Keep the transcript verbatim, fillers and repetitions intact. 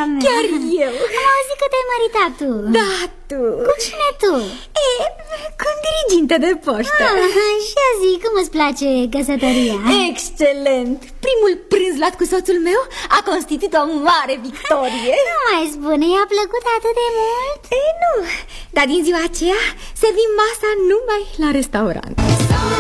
mea. Chiar eu. Am auzit că te-ai maritat tu. Da, tu. Cu cine tu? E, cu dirigintă de poștă. Ah, așa zic, cum îți place căsătoria? Excelent. Primul prânz luat cu soțul meu a constituit o mare victorie. Nu mai spune, i-a plăcut atât de mult? E, nu, dar din ziua aceea servim masa numai la restaurant.